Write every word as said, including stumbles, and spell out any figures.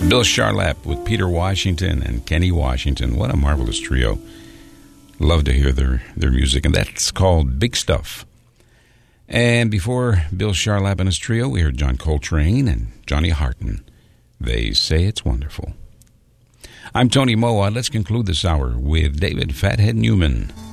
Bill Charlap with Peter Washington and Kenny Washington. What a marvelous trio. Love to hear their, their music, and that's called Big Stuff. And before Bill Charlap and his trio, we heard John Coltrane and Johnny Harton. They Say It's Wonderful. I'm Tony Moa. Let's conclude this hour with David Fathead Newman.